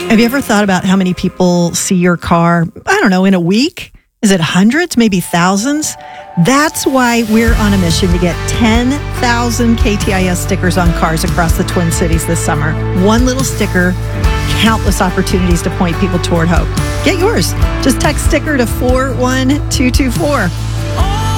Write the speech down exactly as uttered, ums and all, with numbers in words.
Have you ever thought about how many people see your car, I don't know, in a week? Is it hundreds, maybe thousands? That's why we're on a mission to get ten thousand K T I S stickers on cars across the Twin Cities this summer. One little sticker, countless opportunities to point people toward hope. Get yours. Just text sticker to four one two two four.